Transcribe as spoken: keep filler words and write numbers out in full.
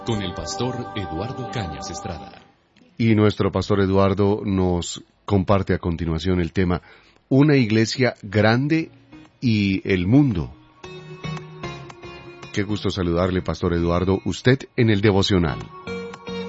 Con el pastor Eduardo Cañas Estrada. Y nuestro pastor Eduardo nos comparte a continuación el tema Una iglesia grande y el mundo. Qué gusto saludarle, pastor Eduardo, usted en el devocional.